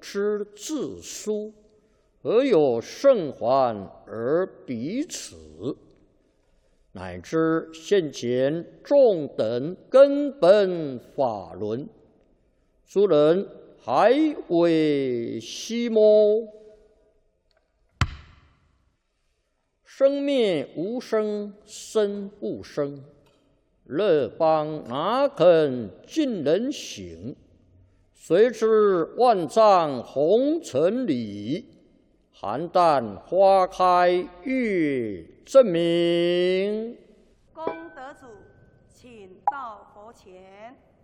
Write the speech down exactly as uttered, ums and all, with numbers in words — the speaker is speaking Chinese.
之自殊，何有圣还而彼此？乃知现前众等根本法轮，诸人还未悉谋。生灭无生，生不生。乐邦哪肯尽人行？谁知万丈红尘里，邯郸花开月正明。 功德主，请到佛前。